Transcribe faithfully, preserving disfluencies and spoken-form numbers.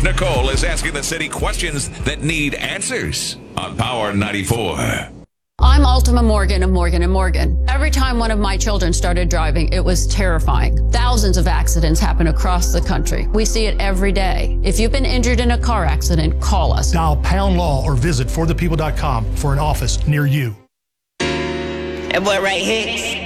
Nicole is asking the city questions that need answers on Power ninety-four. I'm Ultima Morgan of Morgan and Morgan. Every time one of my children started driving, it was terrifying. Thousands of accidents happen across the country. We see it every day. If you've been injured in a car accident, call us. Dial pound law or visit for the people dot com for an office near you. That boy right here.